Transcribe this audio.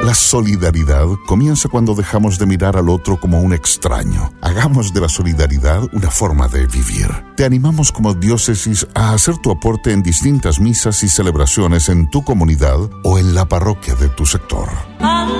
La solidaridad comienza cuando dejamos de mirar al otro como un extraño. Hagamos de la solidaridad una forma de vivir. Te animamos como diócesis a hacer tu aporte en distintas misas y celebraciones en tu comunidad o en la parroquia de tu sector.